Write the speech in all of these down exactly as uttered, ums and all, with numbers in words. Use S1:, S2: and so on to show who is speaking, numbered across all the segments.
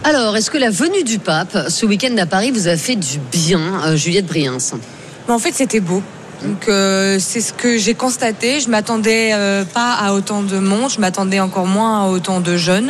S1: Alors, est-ce que la venue du pape ce week-end à Paris vous a fait du bien, euh, Juliette Briens?
S2: En fait, c'était beau. Donc euh, c'est ce que j'ai constaté. Je m'attendais euh, pas à autant de monde, je m'attendais encore moins à autant de jeunes.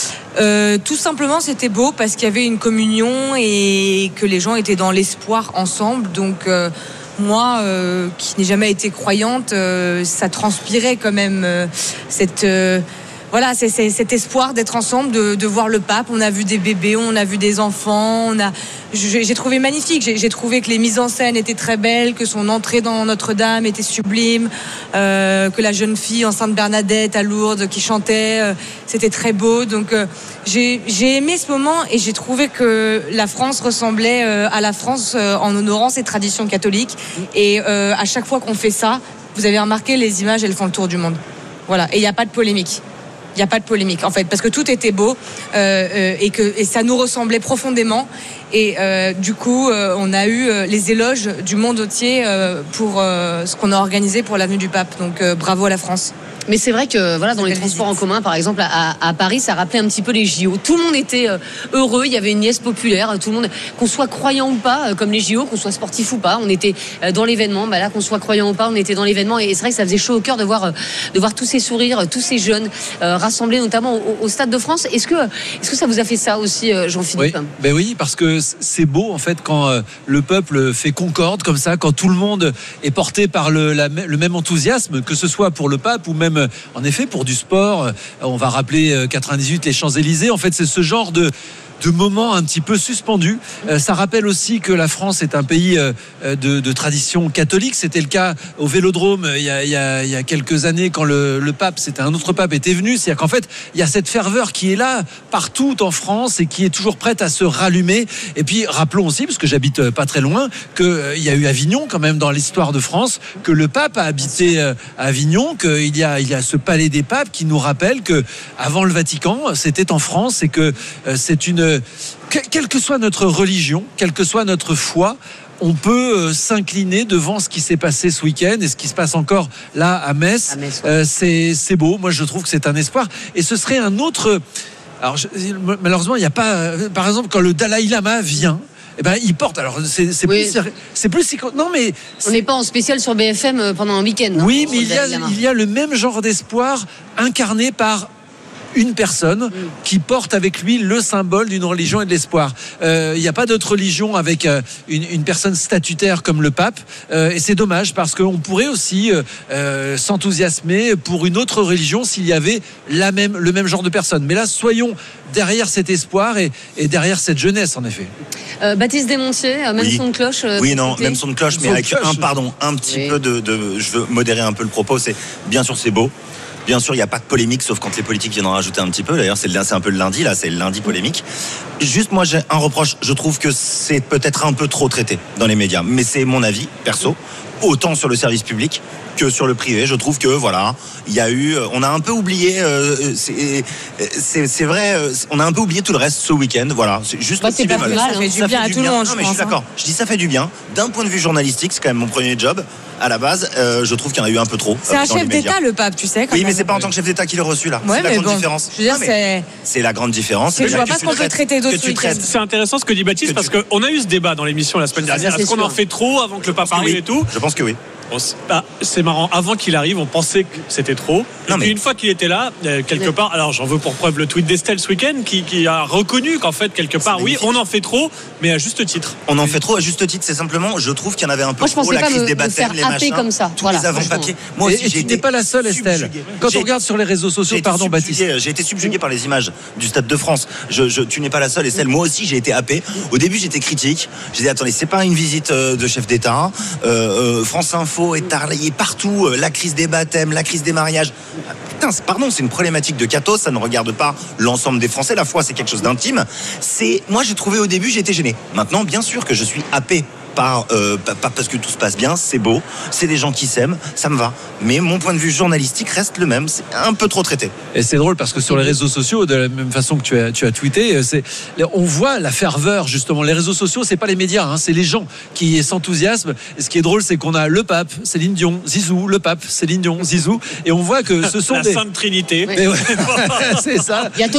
S2: Euh, tout simplement, c'était beau parce qu'il y avait une communion et que les gens étaient dans l'espoir ensemble. Donc euh, moi, euh, qui n'ai jamais été croyante, euh, ça transpirait quand même euh, cette euh, Voilà, c'est, c'est cet espoir d'être ensemble, de, de voir le pape. On a vu des bébés, on a vu des enfants. On a, j'ai, j'ai trouvé magnifique. J'ai, j'ai trouvé que les mises en scène étaient très belles, que son entrée dans Notre-Dame était sublime, euh, que la jeune fille en Sainte Bernadette à Lourdes qui chantait, euh, c'était très beau. Donc euh, j'ai, j'ai aimé ce moment et j'ai trouvé que la France ressemblait euh, à la France euh, en honorant ses traditions catholiques. Et euh, à chaque fois qu'on fait ça, vous avez remarqué, les images, elles font le tour du monde. Voilà, et il n'y a pas de polémique. Il n'y a pas de polémique, en fait, parce que tout était beau euh, euh, et que et ça nous ressemblait profondément. Et euh, du coup, euh, on a eu euh, les éloges du monde entier euh, pour euh, ce qu'on a organisé pour l'avenue du Pape. Donc, euh, bravo à la France.
S1: Mais c'est vrai que voilà, dans les transports en commun, par exemple à, à Paris, ça rappelait un petit peu les J O. Tout le monde était euh, heureux, il y avait une liesse populaire, tout le monde, qu'on soit croyant ou pas, euh, comme les J O, qu'on soit sportif ou pas, on était euh, dans l'événement. Bah là, qu'on soit croyant ou pas, on était dans l'événement. Et c'est vrai que ça faisait chaud au cœur de voir, euh, de voir tous ces sourires, tous ces jeunes euh, rassemblés, notamment au, au Stade de France. Est-ce que, est-ce que ça vous a fait ça aussi, euh, Jean-Philippe?
S3: Oui, ben oui, parce que c'est beau en fait quand euh, le peuple fait concorde comme ça, quand tout le monde est porté par le, la, le même enthousiasme, que ce soit pour le pape ou même, en effet, pour du sport. On va rappeler quatre-vingt-dix-huit, les Champs-Élysées. En fait, c'est ce genre de de moments un petit peu suspendus. Euh, ça rappelle aussi que la France est un pays euh, de, de tradition catholique. C'était le cas au Vélodrome il y a, il y a, il y a quelques années quand le, le pape, c'était un autre pape, était venu. C'est-à-dire qu'en fait, il y a cette ferveur qui est là partout en France et qui est toujours prête à se rallumer. Et puis, rappelons aussi, parce que j'habite pas très loin, qu'il euh, y a eu Avignon quand même dans l'histoire de France, que le pape a habité euh, à Avignon, qu'il y a, il y a ce palais des papes qui nous rappelle que avant le Vatican, c'était en France et que euh, c'est une quelle que soit notre religion, quelle que soit notre foi, on peut euh, s'incliner devant ce qui s'est passé ce week-end et ce qui se passe encore là à Metz. À Metz ouais. euh, c'est, c'est beau. Moi, je trouve que c'est un espoir. Et ce serait un autre. Alors, je, malheureusement, il n'y a pas. Euh, par exemple, quand le Dalai Lama vient. Eh ben, il porte. Alors, c'est, c'est oui. plus, c'est plus. Non, mais
S1: on n'est pas en spécial sur B F M pendant un week-end.
S3: Oui, mais il y a, il y a le même genre d'espoir incarné par une personne mmh. qui porte avec lui le symbole d'une religion et de l'espoir. Il euh, n'y a pas d'autre religion avec euh, une, une personne statutaire comme le pape euh, et c'est dommage parce qu'on pourrait aussi euh, euh, s'enthousiasmer pour une autre religion s'il y avait la même, le même genre de personne. Mais là, soyons derrière cet espoir et, et derrière cette jeunesse, en effet.
S1: Euh, Baptiste Desmontiers, même
S4: oui.
S1: son de cloche. Euh,
S4: oui, non, même son de cloche, mais avec cloche. un pardon, un petit oui. peu de, de. Je veux modérer un peu le propos. C'est bien sûr, c'est beau. Bien sûr, il n'y a pas de polémique, sauf quand les politiques viennent en rajouter un petit peu. D'ailleurs, c'est, le, c'est un peu le lundi, là, c'est le lundi polémique. Juste, moi, j'ai un reproche. Je trouve que c'est peut-être un peu trop traité dans les médias. Mais c'est mon avis, perso. Autant sur le service public que sur le privé. Je trouve que, voilà, il y a eu... On a un peu oublié... Euh, c'est, c'est, c'est vrai, on a un peu oublié tout le reste ce week-end. Voilà, c'est juste...
S1: Bah, c'est pas plus mal,
S2: ça fait du bien à tout le monde,
S4: Non, mais je suis d'accord. Je dis ça fait du bien. D'un point de vue journalistique, c'est quand même mon premier job. À la base, euh, je trouve qu'il y en a eu un peu trop.
S2: C'est euh, un chef d'État, le pape, tu sais. Quand
S4: oui,
S2: même.
S4: Mais c'est pas en tant que chef d'État qu'il est reçu là.
S2: Ouais,
S4: c'est la grande
S2: bon,
S4: différence.
S2: Je veux dire,
S4: non,
S2: c'est...
S4: c'est la grande différence.
S2: C'est, je vois pas ce qu'on peut traiter d'autres week-ends.
S5: C'est intéressant ce que dit Baptiste que parce tu... qu'on a eu ce débat dans l'émission la semaine dernière. Est-ce qu'on en fait trop avant que le pape arrive
S4: oui.
S5: et tout?
S4: Je pense que oui.
S5: Bon, c'est, bah, c'est marrant. Avant qu'il arrive, on pensait que c'était trop. Et non, puis mais... une fois qu'il était là, euh, quelque oui. part, alors j'en veux pour preuve le tweet d'Estelle ce week-end qui, qui a reconnu qu'en fait, quelque part, oui, on en fait trop, mais à juste titre.
S4: On en fait trop à juste titre. C'est simplement, je trouve qu'il y en avait un peu
S1: Moi,
S4: trop. La crise
S1: me,
S4: des baptêmes, les machins,
S1: comme ça.
S4: tous
S1: Voilà,
S4: les avant-papiers. Moi aussi,
S3: et, et
S4: j'ai
S3: tu
S4: été
S3: n'es pas la seule, Estelle.
S4: Subjugué.
S3: Quand
S4: j'ai,
S3: on regarde sur les réseaux sociaux, pardon, Baptiste.
S4: J'ai été subjugué par les images du Stade de France. Je, je, tu n'es pas la seule, Estelle. Moi aussi, j'ai été happé. Au début, j'étais critique. J'ai dit, attendez, c'est pas une visite de chef d'État. Euh, euh, France Info est relayée partout. La crise des baptêmes, la crise des mariages. Putain, pardon, c'est une problématique de cathos, ça ne regarde pas l'ensemble des Français. La foi, c'est quelque chose d'intime. C'est, moi, j'ai trouvé au début, j'ai été gêné. Maintenant, bien sûr que je suis happé. Par, euh, pas parce que tout se passe bien, c'est beau, c'est des gens qui s'aiment, ça me va. Mais mon point de vue journalistique reste le même, c'est un peu trop traité.
S3: Et c'est drôle parce que sur les réseaux sociaux, de la même façon que tu as, tu as tweeté, c'est, on voit la ferveur justement. Les réseaux sociaux, c'est pas les médias, hein, c'est les gens qui s'enthousiasment. Et ce qui est drôle, c'est qu'on a le pape, Céline Dion, Zizou, le pape, Céline Dion, Zizou, et on voit que ce sont
S5: la
S3: des...
S5: Sainte Trinité.
S3: Oui. Ouais, c'est ça.